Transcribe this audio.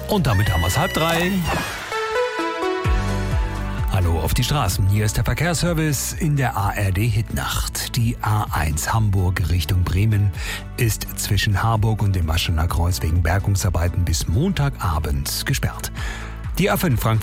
Und damit haben wir es 2:30. Hallo auf die Straßen. Hier ist der Verkehrsservice in der ARD-Hitnacht. Die A1 Hamburg Richtung Bremen ist zwischen Harburg und dem Aschener Kreuz wegen Bergungsarbeiten bis Montagabend gesperrt. Die A5 Frankfurt